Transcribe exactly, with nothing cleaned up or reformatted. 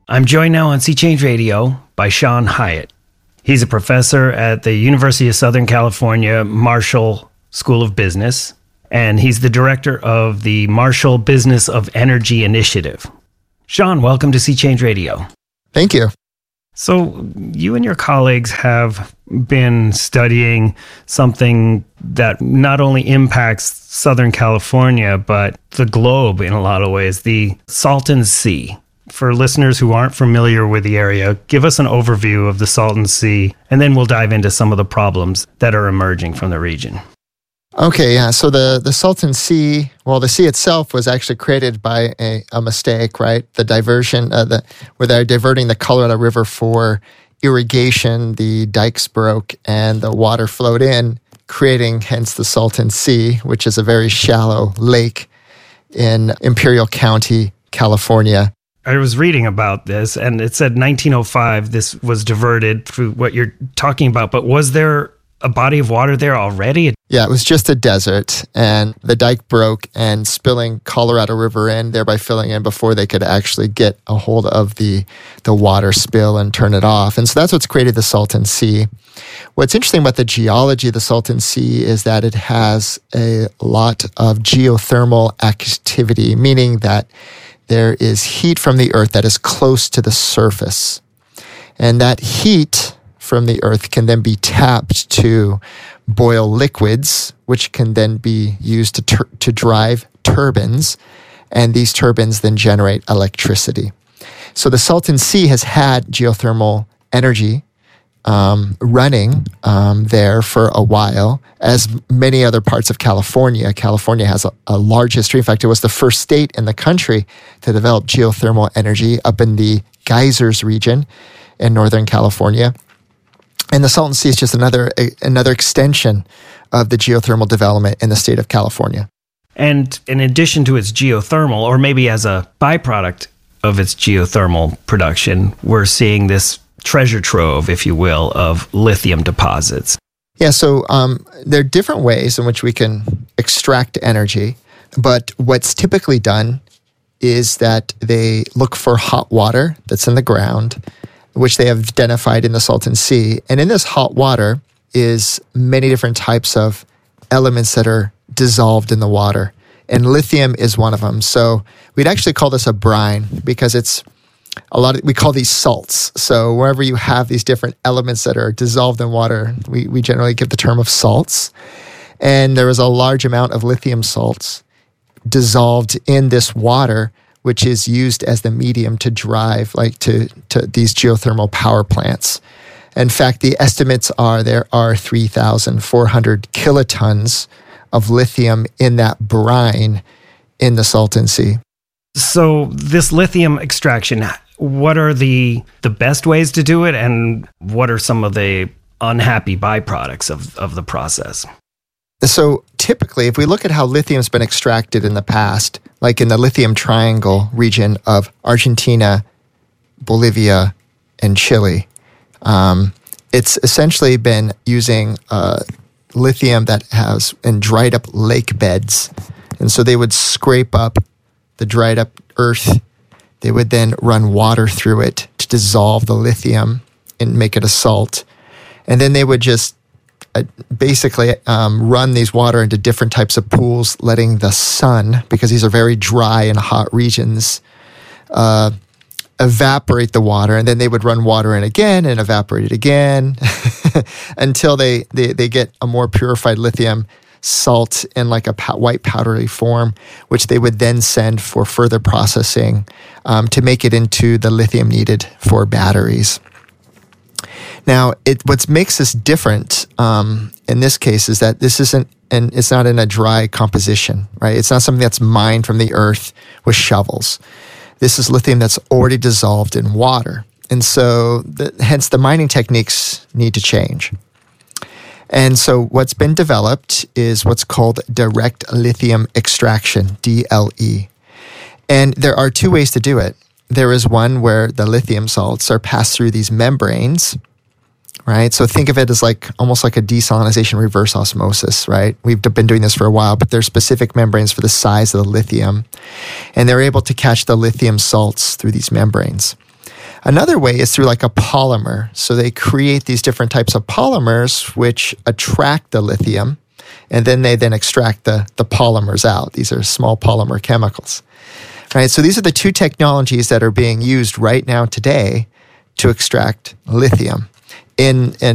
I'm joined now on Sea Change Radio by Sean Hyatt. He's a professor at the University of Southern California Marshall School of Business, and he's the director of the Marshall Business of Energy Initiative. Sean, welcome to Sea Change Radio. Thank you. So you and your colleagues have been studying something that not only impacts Southern California, but the globe in a lot of ways, the Salton Sea. For listeners who aren't familiar with the area, give us an overview of the Salton Sea, and then we'll dive into some of the problems that are emerging from the region. Okay, yeah. So the, the Salton Sea, well, the sea itself was actually created by a, a mistake, right? The diversion, uh, the where they're diverting the Colorado River for irrigation, the dikes broke and the water flowed in, creating hence the Salton Sea, which is a very shallow lake in Imperial County, California. I was reading about this, and it said nineteen oh five this was diverted through what you're talking about, but was there a body of water there already? Yeah, it was just a desert, and the dike broke and spilling Colorado River in, thereby filling in before they could actually get a hold of the, the water spill and turn it off. And so that's what's created the Salton Sea. What's interesting about the geology of the Salton Sea is that it has a lot of geothermal activity, meaning that there is heat from the earth that is close to the surface. And that heat from the earth can then be tapped to boil liquids, which can then be used to tur- to drive turbines, and these turbines then generate electricity. So the Salton Sea has had geothermal energy um, running um, there for a while, as many other parts of California. California has a, a large history. In fact, it was the first state in the country to develop geothermal energy up in the Geysers region in Northern California. And the Salton Sea is just another another extension of the geothermal development in the state of California. And in addition to its geothermal, or maybe as a byproduct of its geothermal production, we're seeing this treasure trove, if you will, of lithium deposits. Yeah, so um, there are different ways in which we can extract energy, but what's typically done is that they look for hot water that's in the ground, which they have identified in the Salton Sea. And in this hot water is many different types of elements that are dissolved in the water. And lithium is one of them. So we'd actually call this a brine because it's a lot of, we call these salts. So wherever you have these different elements that are dissolved in water, we, we generally give the term of salts. And there is a large amount of lithium salts dissolved in this water, which is used as the medium to drive like to, to these geothermal power plants. In fact, the estimates are there are three thousand four hundred kilotons of lithium in that brine in the Salton Sea. So this lithium extraction, what are the the best ways to do it, and what are some of the unhappy byproducts of, of the process? So typically, if we look at how lithium's been extracted in the past, like in the lithium triangle region of Argentina, Bolivia, and Chile, um, it's essentially been using uh, lithium that has in dried up lake beds. And so they would scrape up the dried up earth. They would then run water through it to dissolve the lithium and make it a salt. And then they would just Uh, basically um, run these water into different types of pools, letting the sun, because these are very dry and hot regions, uh, evaporate the water. And then they would run water in again and evaporate it again until they, they, they get a more purified lithium salt in like a pow- white powdery form, which they would then send for further processing um, to make it into the lithium needed for batteries. Now, it what makes this different um, in this case is that this isn't, and it's not in a dry composition, right? It's not something that's mined from the earth with shovels. This is lithium that's already dissolved in water. And so, the, hence, the mining techniques need to change. And so what's been developed is what's called direct lithium extraction, D L E. And there are two ways to do it. There is one where the lithium salts are passed through these membranes, right? So think of it as like almost like a desalination reverse osmosis, right? We've been doing this for a while, but there's specific membranes for the size of the lithium, and they're able to catch the lithium salts through these membranes. Another way is through like a polymer. So they create these different types of polymers which attract the lithium, and then they then extract the, the polymers out. These are small polymer chemicals. Right? So these are the two technologies that are being used right now today to extract lithium. In, in